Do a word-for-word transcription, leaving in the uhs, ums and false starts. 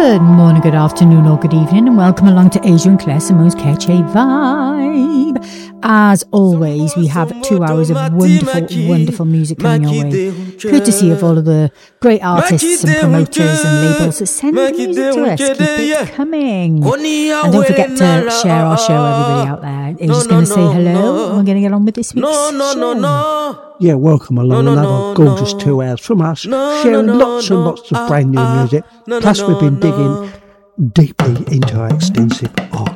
Good morning, good afternoon, or good evening, and welcome along to Asia and Claire Simone's Catchy Vibe. As always, we have two hours of wonderful, wonderful music coming your way, courtesy of all of the great artists and promoters and labels that send the music to us. Keep it coming. And don't forget to share our show, everybody out there. You're just going to say hello, and we're going to get on with this week's show. Yeah, welcome along no, another no, gorgeous no. two hours from us, no, sharing no, no, lots and lots of brand new music. Plus, we've been digging deeply into our extensive archive.